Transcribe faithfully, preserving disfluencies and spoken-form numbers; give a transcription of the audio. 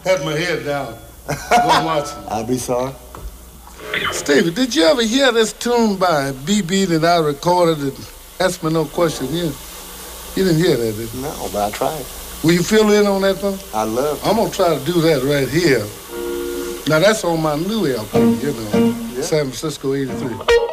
had my head down. Go watch it. I'll be sorry. Stevie, did you ever hear this tune by B B that I recorded and Ask Me No Question here? You didn't hear that, did you? No, but I tried. Will you fill in on that one? I love it. I'm going to try to do that right here. Now, that's on my new L P, you know, yeah. San Francisco eighty-three.